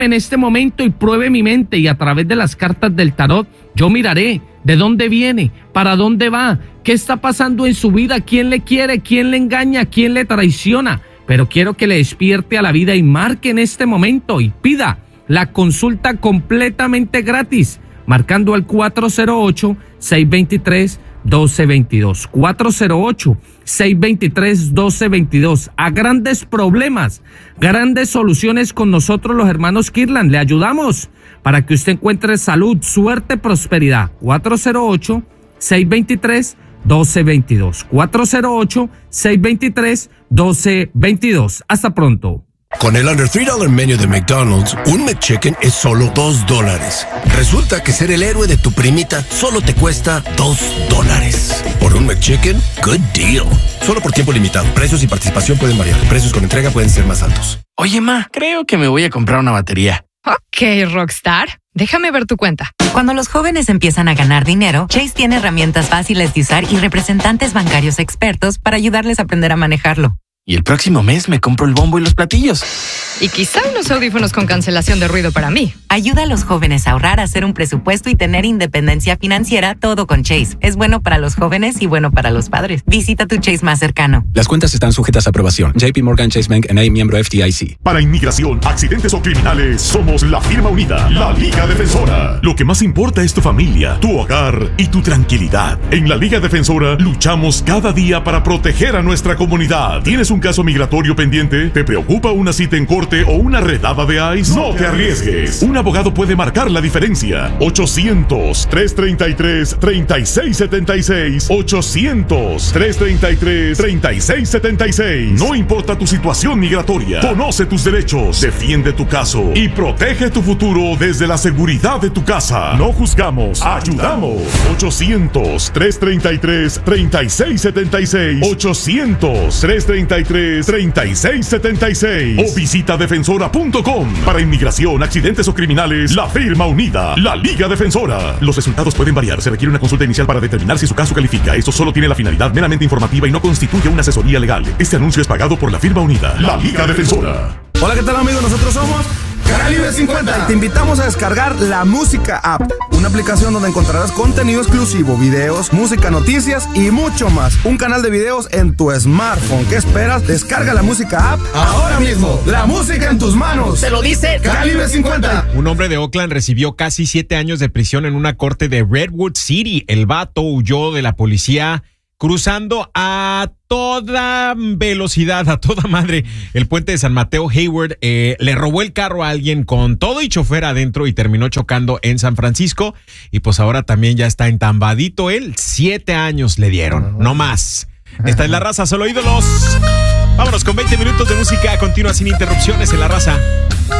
en este momento y pruebe mi mente, y a través de las cartas del tarot yo miraré de dónde viene, para dónde va, qué está pasando en su vida, quién le quiere, quién le engaña, quién le traiciona. Pero quiero que le despierte a la vida y marque en este momento y pida la consulta completamente gratis, marcando al 408-623-1222. 408-623-1222. A grandes problemas, grandes soluciones con nosotros los hermanos Kirtland. Le ayudamos para que usted encuentre salud, suerte, prosperidad. 408-623-1222. 408-623-1222. Hasta pronto. Con el Under $3 Menu de McDonald's, un McChicken es solo $2. Resulta que ser el héroe de tu primita solo te cuesta $2. Por un McChicken, good deal. Solo por tiempo limitado. Precios y participación pueden variar. Precios con entrega pueden ser más altos. Oye, ma, creo que me voy a comprar una batería. Ok, Rockstar. Déjame ver tu cuenta. Cuando los jóvenes empiezan a ganar dinero, Chase tiene herramientas fáciles de usar y representantes bancarios expertos para ayudarles a aprender a manejarlo. Y el próximo mes me compro el bombo y los platillos. Y quizá unos audífonos con cancelación de ruido para mí. Ayuda a los jóvenes a ahorrar, a hacer un presupuesto y tener independencia financiera, todo con Chase. Es bueno para los jóvenes y bueno para los padres. Visita tu Chase más cercano. Las cuentas están sujetas a aprobación. JP Morgan Chase Bank N.A., miembro FDIC. Para inmigración, accidentes o criminales, somos la firma unida, la Liga Defensora. Lo que más importa es tu familia, tu hogar y tu tranquilidad. En la Liga Defensora luchamos cada día para proteger a nuestra comunidad. ¿Tienes un caso migratorio pendiente? ¿Te preocupa una cita en corte o una redada de ICE? No te arriesgues. Un abogado puede marcar la diferencia. 800-333-3676. 800-333-3676. No importa tu situación migratoria. Conoce tus derechos, defiende tu caso y protege tu futuro desde la seguridad de tu casa. No juzgamos, ayudamos. 800-333-3676. 800-333-3676. O visita defensora.com. Para inmigración, accidentes o criminales, la firma unida, la Liga Defensora. Los resultados pueden variar. Se requiere una consulta inicial para determinar si su caso califica. Esto solo tiene la finalidad meramente informativa y no constituye una asesoría legal. Este anuncio es pagado por la firma unida, la Liga Defensora. Hola, ¿qué tal, amigos? Nosotros somos Calibre 50 y te invitamos a descargar la Música App, una aplicación donde encontrarás contenido exclusivo, videos, música, noticias y mucho más. Un canal de videos en tu smartphone. ¿Qué esperas? Descarga la Música App ahora mismo. La música en tus manos. Se lo dice Calibre 50. Un hombre de Oakland recibió casi 7 años de prisión en una corte de Redwood City. El vato huyó de la policía cruzando a toda velocidad, a toda madre, el puente de San Mateo. Hayward le robó el carro a alguien con todo y chofer adentro y terminó chocando en San Francisco. Y pues ahora también ya está entambadito él. 7 años le dieron, no más. Esta es La Raza, solo ídolos. Vámonos con 20 minutos de música continua sin interrupciones en La Raza.